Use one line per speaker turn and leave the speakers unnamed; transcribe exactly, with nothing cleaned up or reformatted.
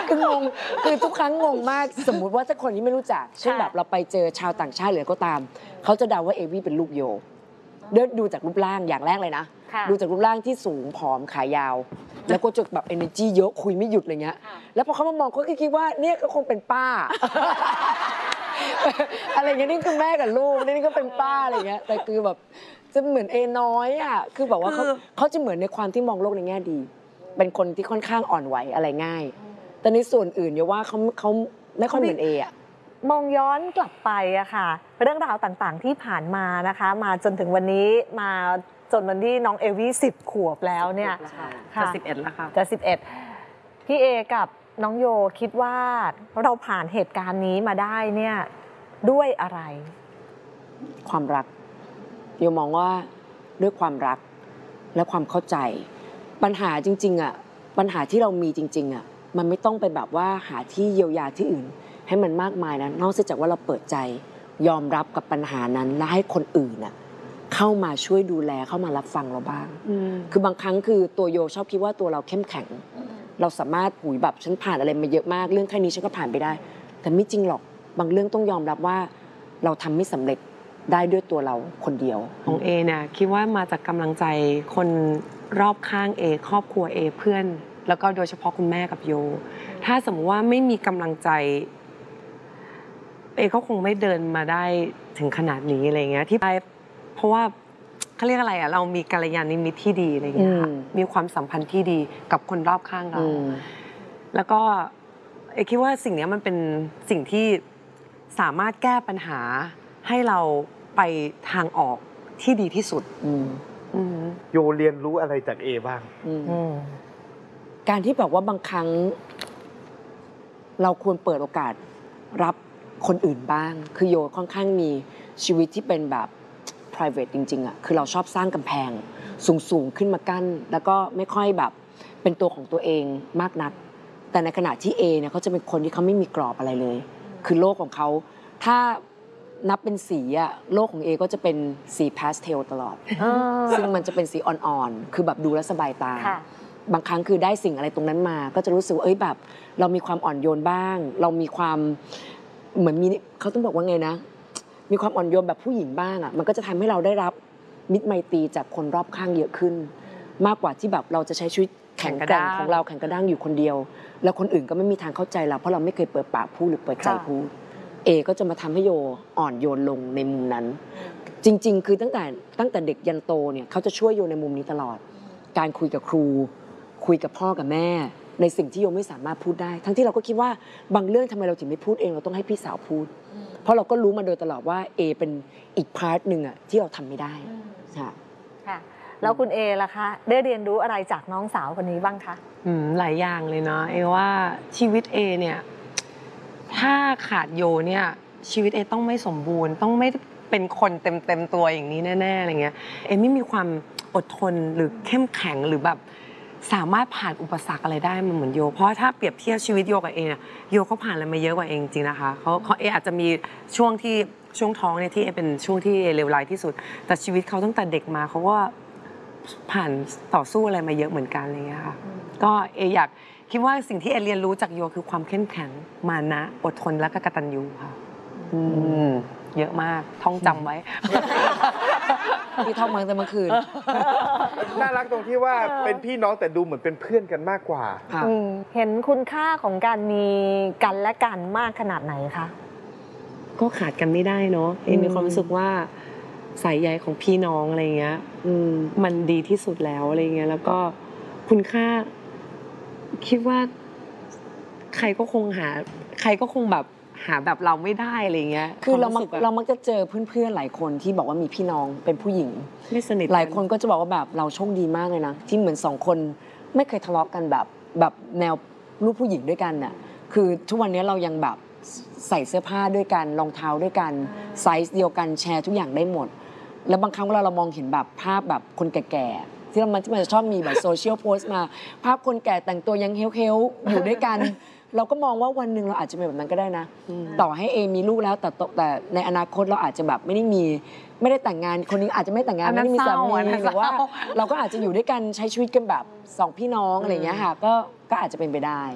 คืองงคือทุกครั้งงงมากสมมุติว่าถ้าคนที่ไม่รู้จักเช่นแบบเราไปเจอชาวต่างชาติหรือก็ตามเขาจะเดาว่าเอวี่เป็นลูกโยเดินดูจากรูปร่างอย่างแรกเลยนะดูจากรูปร่างที่สูงผอมขายาวแล้วก็จะแบบ energy เยอะคุยไม่หยุดอะไรเงี้ยแล้วพอเขามามองเขาก็คิดว่าเนี่ยก็คงเป็นป้าอะไรเงี้ยนี่คือแม่กับลูกนี่ก็เป็นป้าอะไรเงี้ยแต่คือแบบจะเหมือนเอน้อยอ่ะคือแบบว่าเขาเขาจะเหมือนในความที่มองโลกในแง่ดีเป็นคนที่ค่อนข้างอ่อนไหวอะไรง่ายแต่ในส่วนอื่นเนี่ยว่าเขาเขาไม่ค่อยเหมือนเออะ
มองย้อนกลับไปอะค่ะเรื่องราวต่างๆที่ผ่านมานะคะมาจนถึงวันนี้มาจนวันที่น้องเอวี่สิบขวบแล้วเนี่ย
จะสิบเอ็ดแล้วค่ะ
จะสิบเอ็ดพี่เอกับน้องโยคิดว่าเราผ่านเหตุการณ์นี้มาได้เนี่ยด้วยอะไร
ความรักโยมองว่าด้วยความรักและความเข้าใจปัญหาจริงๆอ่ะปัญหาที่เรามีจริงๆอ่ะมันไม่ต้องไปแบบว่าหาที่เยียวยาที่อื่นให้มันมากมายนะนอกจากว่าเราเปิดใจยอมรับกับปัญหานั้นและให้คนอื่นน่ะเข้ามาช่วยดูแลเข้ามารับฟังเราบ้างคือบางครั้งคือตัวโยชอบคิดว่าตัวเราเข้มแข็งเราสามารถหุยแบบฉันผ่านอะไรมาเยอะมากเรื่องแค่นี้ฉันก็ผ่านไปได้แต่ไม่จริงหรอกบางเรื่องต้องยอมรับว่าเราทำไม่สำเร็จได้ด้วยตัวเราคนเดียว
ของเอเนี่ยคิดว่ามาจากกำลังใจคนรอบข้างเอครอบครัวเอเพื่อนแล้วก็โดยเฉพาะคุณแม่กับโยถ้าสมมติว่าไม่มีกำลังใจเอเขาคงไม่เดินมาได้ถึงขนาดนี้อะไรเงี้ยที่ไปเพราะว่าเขาเรียกอะไรอ่ะเรามีกัลยาณมิตรที่ดีอะไรเงี้ยค่ะมีความสัมพันธ์ที่ดีกับคนรอบข้างเราแล้วก็เอคิดว่าสิ่งนี้มันเป็นสิ่งที่สามารถแก้ปัญหาให้เราไปทางออกที่ดีที่สุด
โยเรียนรู้อะไรจากเอบ้าง
การที่บอกว่าบางครั้งเราควรเปิดโอกาสรับคนอื่นบ้างคือโยค่อนข้างมีชีวิตที่เป็นแบบ private จริงๆอ่ะคือเราชอบสร้างกำแพงสูงๆขึ้นมากั้นแล้วก็ไม่ค่อยแบบเป็นตัวของตัวเองมากนักแต่ในขณะที่เอเนี่ยเขาจะเป็นคนที่เขาไม่มีกรอบอะไรเลยคือโลกของเขาถ้านับเป็นสีอะโลกของเอก็จะเป็นสีพาสเทลตลอดซึ่งมันจะเป็นสีอ่อนๆคือแบบดูแลสบายตาบางครั้งคือได้สิ่งอะไรตรงนั้นมาก็จะรู้สึกว่าเอ้ยแบบเรามีความอ่อนโยนบ้างเรามีความเหมือนมีเขาต้องบอกว่าไงนะมีความอ่อนโยนแบบผู้หญิงบ้างอะมันก็จะทำให้เราได้รับมิตรไมตรีจากคนรอบข้างเยอะขึ้นมากกว่าที่แบบเราจะใช้ชีวิตแข็งแกร่งของเราแข็งกระด้างอยู่คนเดียวแล้วคนอื่นก็ไม่มีทางเข้าใจเราเพราะเราไม่เคยเปิดปากพูดหรือเปิดใจพูดเอก็จะมาทำให้โยอ่อนโยนลงในมุมนั้นจริงๆคือตั้งแต่ตั้งแต่เด็กยันโตเนี่ยเขาจะช่วยโยในมุมนี้ตลอดการคุยกับครูคุยกับพ่อกับแม่ในสิ่งที่โยไม่สามารถพูดได้ทั้งที่เราก็คิดว่าบางเรื่องทำไมเราถึงไม่พูดเองเราต้องให้พี่สาวพูดเพราะเราก็รู้มาโดยตลอดว่าเอเป็นอีกพาร์ทหนึ่งอะที่เราทำไม่ได้ค่ะ
ค่ะแล้วคุณเอล่ะคะได้เรียนรู้อะไรจากน้องสาวคนนี้บ้างคะ
หลายอย่างเลยเนาะเอว่าชีวิตเอเนี่ยถ้าขาดโยเนี่ยชีวิตเอต้องไม่สมบูรณ์ต้องไม่เป็นคนเต็มเต็มตัวอย่างนี้แน่ๆอะไรเงี้ยเอไม่มีความอดทนหรือเข้มแข็งหรือแบบสามารถผ่านอุปสรรคอะไรได้มันเหมือนโยเพราะถ้าเปรียบเทียบชีวิตโยกับเอเนี่ยโยเขาผ่านอะไรมาเยอะกว่าเองจริงนะคะเขาเขาเออาจจะมีช่วงที่ช่วงท้องเนี่ยที่เอเป็นช่วงที่เลวร้ายที่สุดแต่ชีวิตเขาตั้งแต่เด็กมาเขาก็ผ่านต่อสู้อะไรมาเยอะเหมือนกันอะไรเงี้ยค่ะก็เออยากคิดว่าสิ่งที่เอเรียนรู้จากโยคือความเข้มแข็งมานะอดทนและก็กตัญญูค่ะเยอะมากท่องจำไว้
ที่ท่องมาตั้งแต่เมื่อคืน
น่ารักตรงที่ว่าเป็นพี่น้องแต่ดูเหมือนเป็นเพื่อนกันมากกว่า
เห็นคุณค่าของการมีกันและกันมากขนาดไหนคะ
ก็ขาดกันไม่ได้เนาะเอมีความรู้สึกว่าสายใยของพี่น้องอะไรเงี้ยมันดีที่สุดแล้วอะไรเงี้ยแล้วก็คุณค่าคิดว่าใครก็คงหาใครก็คงแบบหาแบบเราไม่ได้อะไรเงี้ย
คือเรามักเรามักจะเจอเพื่อนๆหลายคนที่บอกว่ามีพี่น้องเป็นผู้หญิง
ไม่สนิท
หลายคนก็จะบอกว่าแบบเราโชคดีมากเลยนะที่เหมือนสองคนไม่เคยทะเลาะกันแบบแบบแนวลูกผู้หญิงด้วยกันน่ะคือทุกวันนี้เรายังแบบใส่เสื้อผ้าด้วยกันรองเท้าด้วยกันไซส์เดียวกันแชร์ทุกอย่างได้หมดแล้วบางครั้งเวลาเรามองเห็นแบบภาพแบบคนแก่ๆที่เรามันที่มันจะชอบมีแบบโซเชียลโพสต์มาภาพคนแก่แต่งตัวยังเฮลๆอยู่ด้วยกันเราก็มองว่าวันหนึ่งเราอาจจะเป็นแบบนั้นก็ได้นะต่อให้เอมีลูกแล้วแต่แต่ในอนาคตเราอาจจะแบบไม่ได้มีไม่ได้แต่งงานคนนี้อาจจะไม่แต่งงานไม่ได้มีสามีหรือว่าเราก็อาจจะอยู่ด้วยกันใช้ชีวิตกันแบบสองพี่น้องอะไรอย่างเงี้ยค่ะก็ก็อาจจะเป็นไปได้